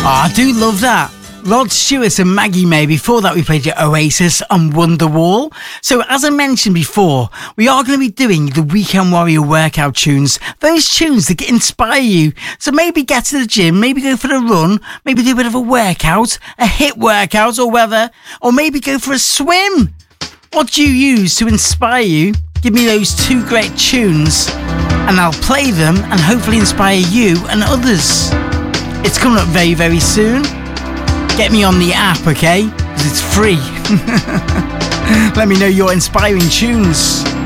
I do love that. Rod Stewart and Maggie May. Before that, we played your Oasis and Wonderwall. So, as I mentioned before, we are going to be doing the Weekend Warrior workout tunes. Those tunes that inspire you. So maybe get to the gym, maybe go for a run, maybe do a bit of a workout, a HIIT workout or maybe go for a swim. What do you use to inspire you? Give me those two great tunes and I'll play them and hopefully inspire you and others. It's coming up very, very soon. Get me on the app, okay? Because it's free. Let me know your inspiring tunes.